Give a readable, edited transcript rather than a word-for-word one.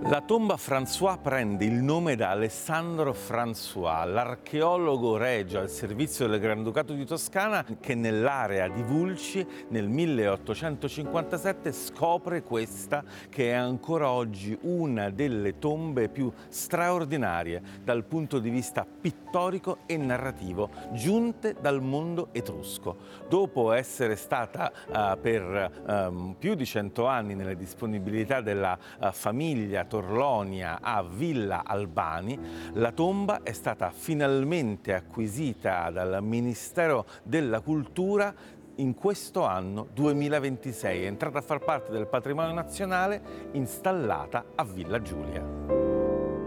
La tomba François prende il nome da Alessandro François, l'archeologo regio al servizio del Granducato di Toscana che nell'area di Vulci nel 1857 scopre questa che è ancora oggi una delle tombe più straordinarie dal punto di vista pittorico e narrativo giunte dal mondo etrusco. Dopo essere stata per più di 100 anni nelle disponibilità della famiglia Torlonia a Villa Albani, la tomba è stata finalmente acquisita dal Ministero della Cultura in questo anno 2026. È entrata a far parte del patrimonio nazionale, installata a Villa Giulia.